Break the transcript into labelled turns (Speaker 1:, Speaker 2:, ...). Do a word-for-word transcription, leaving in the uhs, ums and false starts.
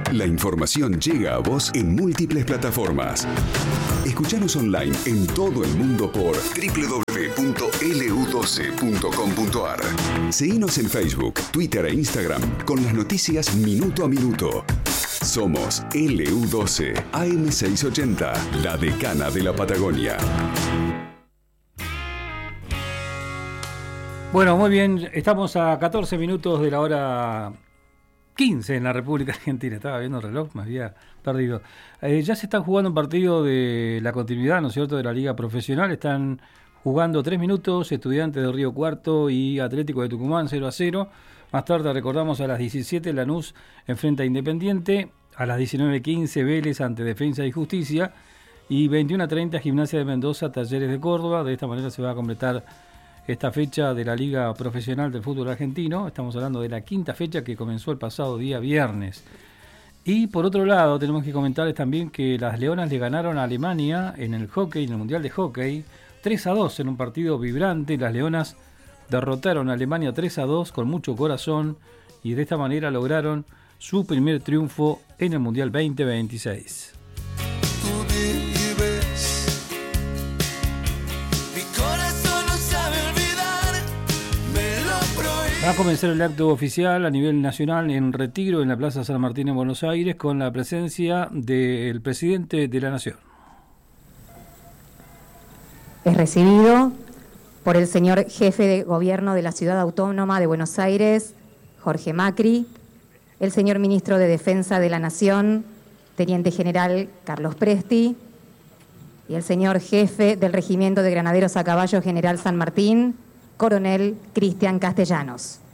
Speaker 1: La información llega a vos en múltiples plataformas. Escuchanos online en todo el mundo por doble u doble u doble u punto ele u doce punto com punto a r. Seguinos en Facebook, Twitter e Instagram con las noticias minuto a minuto. Somos ele u doce A M seiscientos ochenta, la decana de la Patagonia.
Speaker 2: Bueno, muy bien, estamos a catorce minutos de la hora quince en la República Argentina. Estaba viendo el reloj, me había perdido. Eh, ya se está jugando un partido de la continuidad, ¿no es cierto?, de la Liga Profesional. Están jugando tres minutos Estudiantes de Río Cuarto y Atlético de Tucumán, cero a cero. Más tarde, recordamos, a las diecisiete Lanús enfrenta a Independiente. A las diecinueve quince Vélez ante Defensa y Justicia. Y veintiuno treinta Gimnasia de Mendoza, Talleres de Córdoba. De esta manera se va a completar esta fecha de la Liga Profesional del Fútbol Argentino. Estamos hablando de la quinta fecha que comenzó el pasado día viernes. Y por otro lado, tenemos que comentarles también que las Leonas le ganaron a Alemania en el hockey, en el Mundial de Hockey, tres a dos en un partido vibrante. Las Leonas derrotaron a Alemania tres a dos con mucho corazón y de esta manera lograron su primer triunfo en el Mundial veinte veintiséis. Va a comenzar el acto oficial a nivel nacional en Retiro, en la Plaza San Martín en Buenos Aires, con la presencia del presidente de la Nación.
Speaker 3: Es recibido por el señor jefe de gobierno de la Ciudad Autónoma de Buenos Aires, Jorge Macri, el señor ministro de Defensa de la Nación, teniente general Carlos Presti, y el señor jefe del Regimiento de Granaderos a Caballo, general San Martín, coronel Cristian Castellanos.